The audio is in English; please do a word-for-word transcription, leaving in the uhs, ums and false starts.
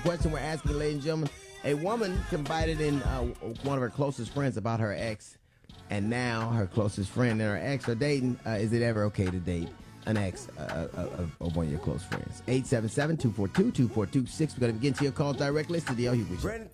question we're asking, ladies and gentlemen. A woman confided in uh, one of her closest friends about her ex, and now her closest friend and her ex are dating. Uh, is it ever okay to date an ex uh, of, of one of your close friends? eight seven seven, two four two, two four two six. We're going to begin to your calls directly. It's the D L Hughley Show.